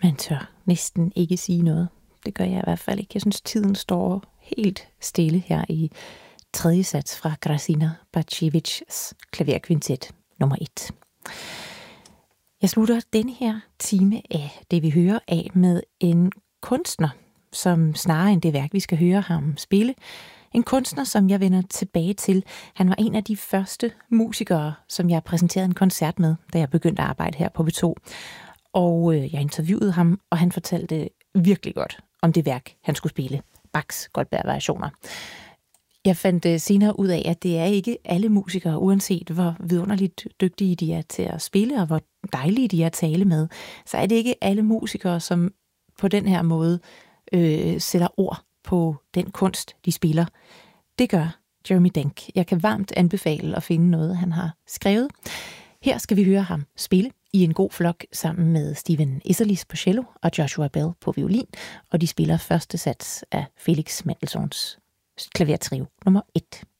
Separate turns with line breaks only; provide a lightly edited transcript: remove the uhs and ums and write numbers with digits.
Man tør næsten ikke sige noget. Det gør jeg i hvert fald ikke. Jeg synes, tiden står helt stille her i tredje sats fra Krasina Bacevics klaverkvintet nummer 1. Jeg slutter denne her time af det, vi hører af, med en kunstner, som snarere end det værk, vi skal høre ham spille. En kunstner, som jeg vender tilbage til. Han var en af de første musikere, som jeg præsenterede en koncert med, da jeg begyndte at arbejde her på B2. Og jeg interviewede ham, og han fortalte virkelig godt om det værk, han skulle spille. Bachs Goldberg-variationer. Jeg fandt senere ud af, at det er ikke alle musikere, uanset hvor vidunderligt dygtige de er til at spille, og hvor dejlige de er at tale med, så er det ikke alle musikere, som på den her måde sætter ord på den kunst, de spiller. Det gør Jeremy Denk. Jeg kan varmt anbefale at finde noget, han har skrevet. Her skal vi høre ham spille i en god flok sammen med Stephen Isserlis på cello og Joshua Bell på violin, og de spiller første sats af Felix Mendelssohns klavertrio nummer 1.